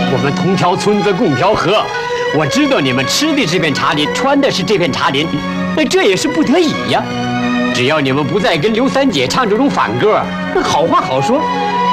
我们同条村子共条河。我知道你们吃的这片茶林，穿的是这片茶林，这也是不得已呀。只要你们不再跟刘三姐唱这种反歌，那好话好说。